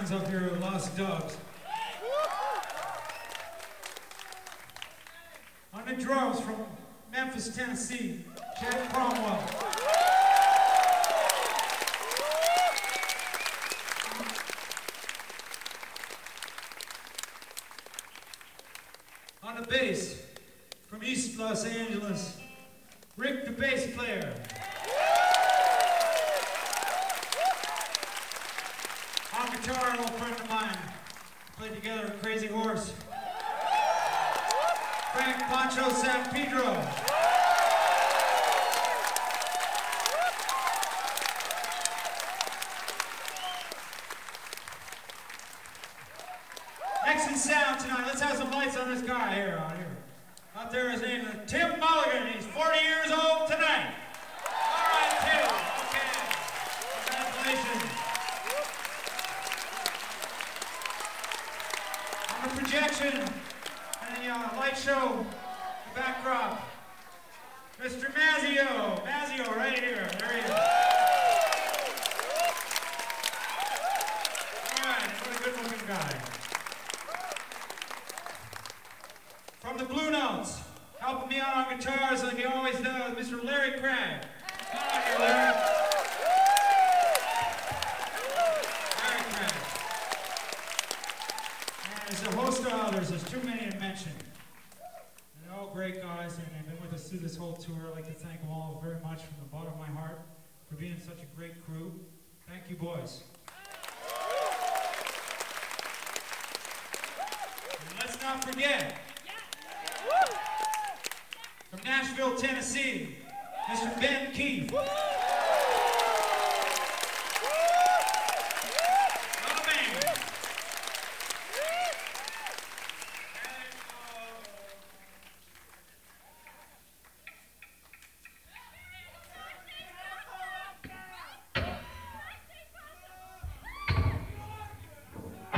Barnes up here with Lost Dogs. On the drums from Memphis, Tennessee, Chad Cromwell. On the bass from East Los Angeles, Rick the bass player. On guitar, an old friend of mine, played together with Crazy Horse, Frank Pancho San Pedro. Next in sound tonight, let's have some lights on this guy here, out here. Out there, his name is Tim Mulligan. He's 40 years old tonight. All right, Tim. Okay. Congratulations. On the projection and the light show, the backdrop, Mr. Mazzio. Mazzio, right here. There he is. All right, what a good-looking guy. From the Blue Notes, helping me out on guitars like he always does, Mr. Larry Craig. Come on here, Larry. Larry Craig. And there's a host of others, there's too many to mention. And they're all great guys, and they've been with us through this whole tour. I'd like to thank them all very much from the bottom of my heart for being such a great crew. Thank you, boys. And let's not forget, from Nashville, Tennessee, Mr. Ben Keith.